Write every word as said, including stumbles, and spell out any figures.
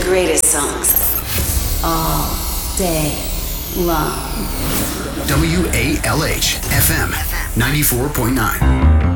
greatest songs all day long. W A L H F M ninety-four point nine.